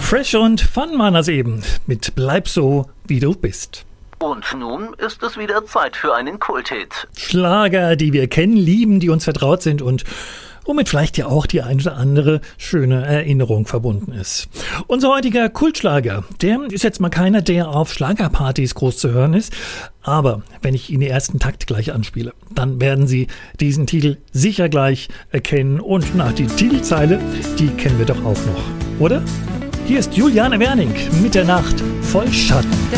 Fresh und Fun waren das eben mit Bleib so, wie du bist. Und nun ist es wieder Zeit für einen Kulthit. Schlager, die wir kennen, lieben, die uns vertraut sind und womit vielleicht ja auch die ein oder andere schöne Erinnerung verbunden ist. Unser heutiger Kultschlager, der ist jetzt mal keiner, der auf Schlagerpartys groß zu hören ist. Aber wenn ich Ihnen den ersten Takt gleich anspiele, dann werden Sie diesen Titel sicher gleich erkennen. Und die Titelzeile, die kennen wir doch auch noch, oder? Hier ist Juliane Werning mit der Nacht voll Schatten.